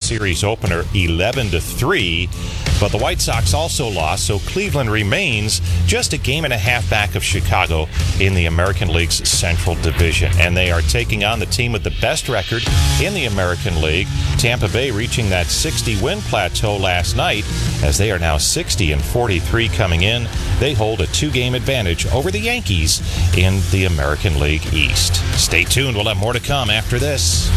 series opener 11-3. But the White Sox also lost, so Cleveland remains just a game and a half back of Chicago in the American League's Central Division. And they are taking on the team with the best record in the American League, Tampa Bay, reaching that 60-win plateau last night, as they are now 60-43 coming in. They hold a 2-game advantage over the Yankees in the American League East. Stay tuned. We'll have more to come after this.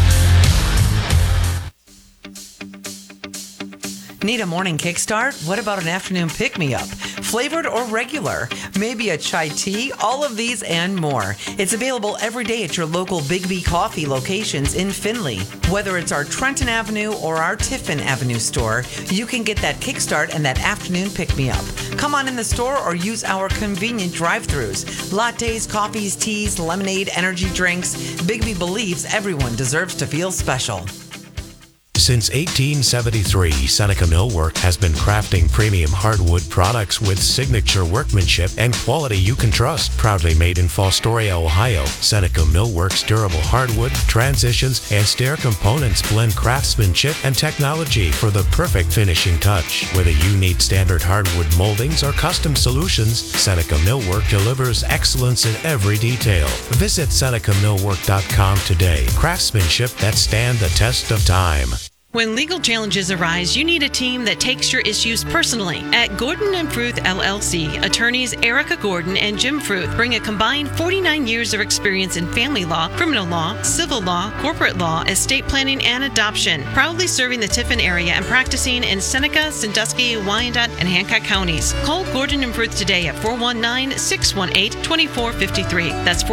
Need a morning kickstart? What about an afternoon pick-me-up? Flavored or regular? Maybe a chai tea? All of these and more. It's available every day at your local Big B Coffee locations in Findlay. Whether it's our Trenton Avenue or our Tiffin Avenue store, you can get that kickstart and that afternoon pick-me-up. Come on in the store or use our convenient drive-thrus. Lattes, coffees, teas, lemonade, energy drinks. Big B believes everyone deserves to feel special. Since 1873, Seneca Millwork has been crafting premium hardwood products with signature workmanship and quality you can trust. Proudly made in Fostoria, Ohio, Seneca Millwork's durable hardwood, transitions, and stair components blend craftsmanship and technology for the perfect finishing touch. Whether you need standard hardwood moldings or custom solutions, Seneca Millwork delivers excellence in every detail. Visit SenecaMillwork.com today. Craftsmanship that stand the test of time. When legal challenges arise, you need a team that takes your issues personally. At Gordon and Fruth LLC, attorneys Erica Gordon and Jim Fruth bring a combined 49 years of experience in family law, criminal law, civil law, corporate law, estate planning, and adoption. Proudly serving the Tiffin area and practicing in Seneca, Sandusky, Wyandotte, and Hancock counties. Call Gordon and Fruth today at 419-618-2453. That's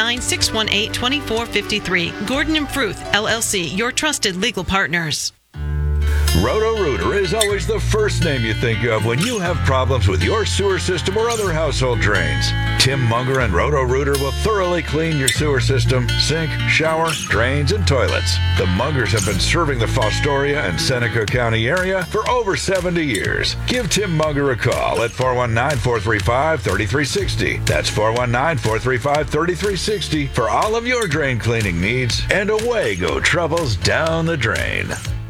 419-618-2453. Gordon and Fruth LLC, your trusted legal partners. Roto-Rooter is always the first name you think of when you have problems with your sewer system or other household drains. Tim Munger and Roto-Rooter will thoroughly clean your sewer system, sink, shower, drains, and toilets. The Mungers have been serving the Fostoria and Seneca County area for over 70 years. Give Tim Munger a call at 419-435-3360. That's 419-435-3360 for all of your drain cleaning needs, and away go troubles down the drain.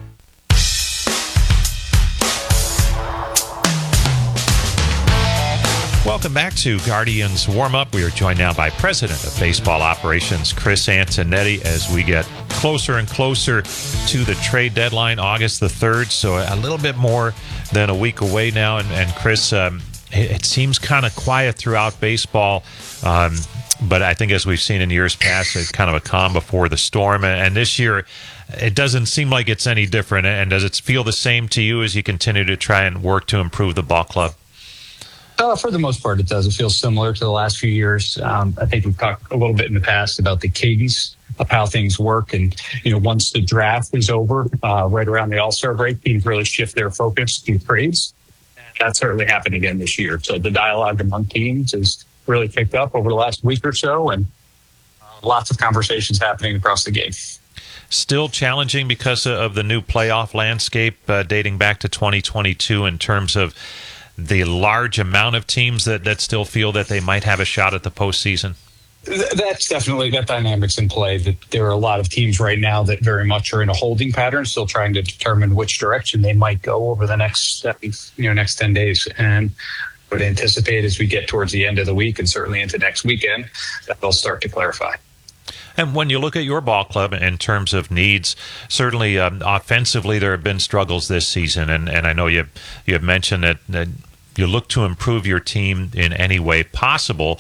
Welcome back to Guardians Warm-Up. We are joined now by President of Baseball Operations, Chris Antonetti, as we get closer and closer to the trade deadline, August the 3rd, so a little bit more than a week away now. And Chris, it seems kind of quiet throughout baseball, but I think as we've seen in years past, it's kind of a calm before the storm. And this year, it doesn't seem like it's any different. And does it feel the same to you as you continue to try and work to improve the ball club? For the most part, it does. It feels similar to the last few years. I think we've talked a little bit in the past about the cadence of how things work. And, once the draft is over, right around the All-Star break, teams really shift their focus to trades. That certainly happened again this year. So the dialogue among teams has really picked up over the last week or so, and lots of conversations happening across the game. Still challenging because of the new playoff landscape dating back to 2022 in terms of the large amount of teams that still feel that they might have a shot at the postseason? That's definitely, that dynamic's in play. That there are a lot of teams right now that very much are in a holding pattern, still trying to determine which direction they might go over the next 10 days. And I would anticipate as we get towards the end of the week and certainly into next weekend, that they'll start to clarify. And when you look at your ball club in terms of needs, certainly offensively there have been struggles this season, and I know you have mentioned that you look to improve your team in any way possible.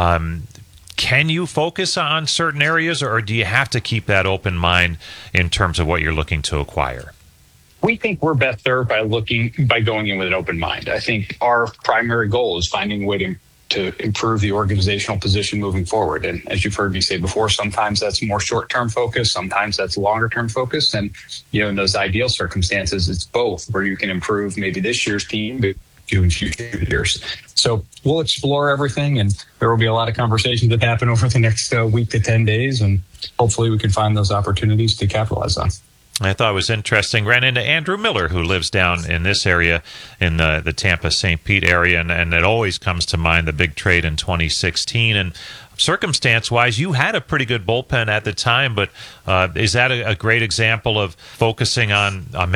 Can you focus on certain areas, or do you have to keep that open mind in terms of what you're looking to acquire? We think we're best served by going in with an open mind. I think our primary goal is finding a way to improve the organizational position moving forward. And as you've heard me say before, sometimes that's more short-term focus, sometimes that's longer-term focus. And, in those ideal circumstances, it's both, where you can improve maybe this year's team, but in future years. So we'll explore everything, and there will be a lot of conversations that happen over the next week to 10 days, and hopefully we can find those opportunities to capitalize on. I thought it was interesting. Ran into Andrew Miller, who lives down in this area, in the Tampa-St. Pete area, and it always comes to mind the big trade in 2016. And circumstance-wise, you had a pretty good bullpen at the time, but is that a great example of focusing on